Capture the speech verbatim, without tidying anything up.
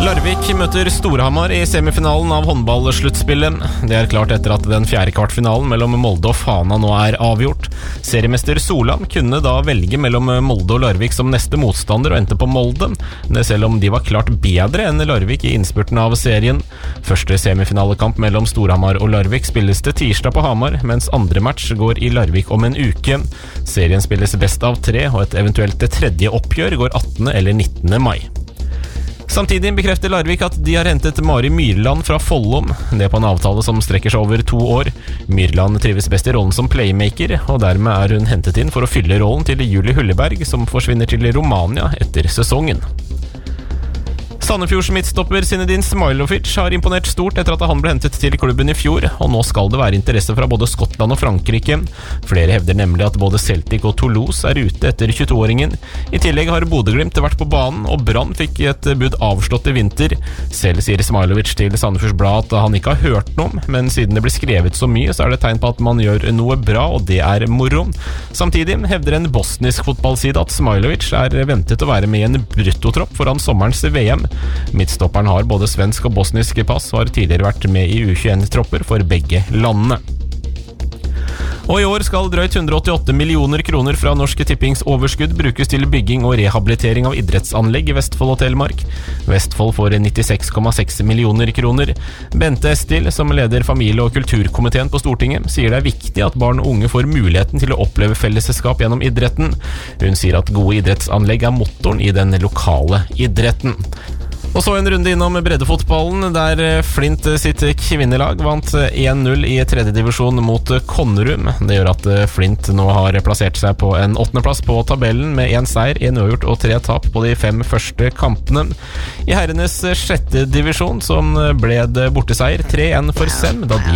Larvik møter Storhamar i semifinalen av håndballsluttspillet. Det er klart etter at den fjerde kvartfinalen mellom Molde og Fana nå er avgjort. Seriemester Solan kunne da velge mellom Molde og Larvik som neste motstander og endte på Molde, det selv om de var klart bedre enn Larvik i innspurten av serien. Første semifinalekamp mellom Storhamar og Larvik spilles til tirsdag på Hamar, mens andre match går i Larvik om en uke. Serien spilles best av tre, og et eventuelt tredje oppgjør går attende eller nittende mai. Samtidig bekrefter Larvik at de har hentet Mari Myrland fra Follum, det på en avtale som strekker seg over to år. Myrland trives best i rollen som playmaker, og dermed er hun hentet inn for å fylle rollen til Julie Hulleberg, som forsvinner til Romania etter sesongen. Sandefjords midtstopper Zinedine Smailovic har imponert stort etter at han ble hentet til klubben i fjor, og nå skal det være interesse fra både Skottland og Frankrike. Flere hevder nemlig at både Celtic og Toulouse er ute etter tjueto-åringen. I tillegg har Bodø/Glimt vært på banen, og Brann fikk et bud avslått i vinter. Selv sier Smailovic til Sandefjords Blad at han ikke har hørt noe, men siden det blir skrevet så mye, så er det tegn på at man gjør noe bra, og det er moro. Samtidig hevder en bosnisk fotballside at Smailovic er ventet å være med i en bruttotropp foran sommerens V M. Midtstopperen har både svensk og bosnisk pass og har tidligere vært med i U tjueen-tropper for begge landene. Og i år skal drøyt hundre og åttiåtte millioner kroner fra Norsk Tippings overskudd brukes til bygging og rehabilitering av idrettsanlegg i Vestfold og Telemark. Vestfold får nittiseks komma seks millioner kroner. Bente Estil, som leder familie- og kulturkomiteen på Stortinget, sier det er viktig at barn og unge får muligheten til å oppleve fellesskap gjennom idretten. Hun sier at gode idrettsanlegg er motoren i den lokale idretten. Og så en runde innom breddefotballen, der Flint sitt kvinnelag vant én null i tredje divisjon mot Konnerum. Det gjør at Flint nå har plassert seg på en åttendeplass på tabellen med én seier, én uavgjort og tre tap på de fem første kampene. I herrenes sjette divisjon som ble det borteseier tre én for Sem, da de